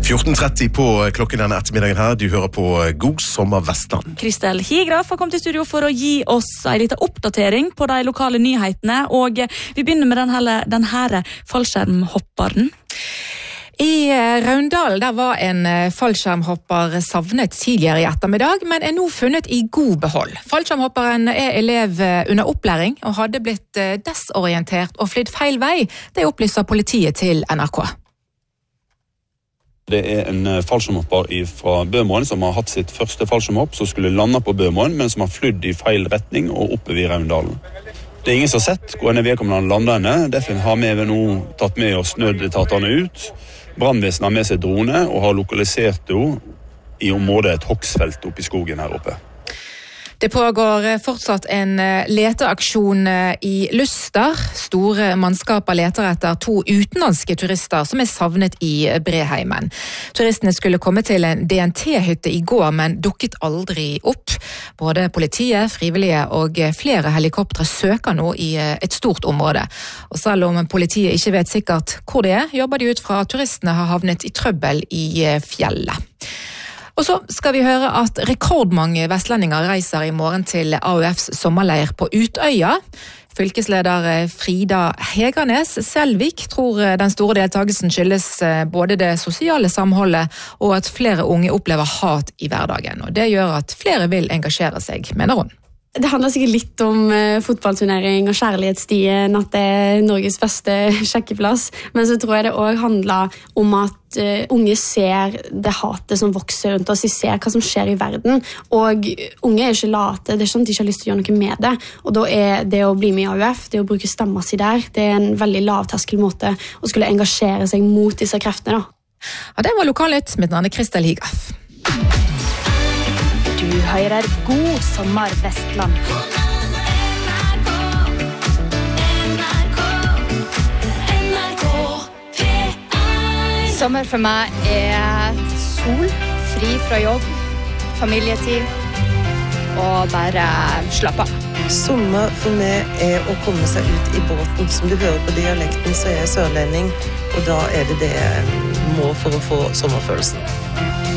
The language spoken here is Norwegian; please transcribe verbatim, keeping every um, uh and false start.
fjorten tretti på klokken denne ettermiddagen her. Du hører på God sommer Vestland. Kristel Higraf har kommet i studio for å gi oss en liten oppdatering på de lokale nyhetene, og vi begynner med den hele, den her fallskjermhopperen. I Raundalen der var en fallskjermhopper savnet tidligere i ettermiddag, men er nå funnet i god behold. Fallskjermhopperen er elev under opplæring og hadde blitt desorientert og flydd feil vei. Det opplyser politiet til N R K. Det er en fallskjermhopper fra Bømoen som har hatt sitt første fallskjermhopp, som skulle lande på Bømoen, men som har flydd i feil retning og oppover i Raundalen. Det er ingen som har sett hvor en vedkommende lander henne. Derfor har vi nå tatt med oss nødetatene ut. Brannvesenet har med seg drone og har lokalisert henne i området et hoksfelt oppe i skogen her oppe. Det pågår fortsatt en leteaksjon i Luster. Store mannskaper leter etter to utenlandske turister som er savnet i Breheimen. Turistene skulle komme til en D N T-hytte i går, men dukket aldri opp. Både politiet, frivillige og flere helikoptre søker nå i et stort område. Og selv om politiet ikke vet sikkert hvor det er, jobber de ut fra at turistene har havnet i trøbbel i fjellet. Og så skal vi høre at rekordmange vestlendinger reiser i morgen til A U Fs sommerleir på Utøya. Fylkesleder Frida Hegernes Selvik tror den store deltagelsen skyldes både det sosiale samholdet og at flere unge opplever hat i hverdagen. Og det gjør at flere vil engasjere seg, mener hun. Det handler sikkert litt om uh, fotballturnering og kjærlighetsstien, at det er Norges beste sjekkeplass. Men så tror jeg det også handler om at uh, unge ser det hatet som vokser rundt oss. De ser hva som skjer i verden. Og unge er ikke late. Det er sånn at de ikke har lyst til å gjøre noe med det. Og da er det å bli med i A U F, det å bruke stemma si der, det er en veldig lavterskel måte å skulle engasjere seg mot disse kreftene. Da. Ja, det var Lokalnytt. Mitt navn er Kristel Higraf. Du hører God sommer Vestland. Sommer for meg er sol, fri fra jobb, familietid og bare slappe av. Sommer for meg er å komme seg ut i båten. Som du hører på dialekten, så er jeg sørlending, og da er det det jeg må for å få sommerfølelsen.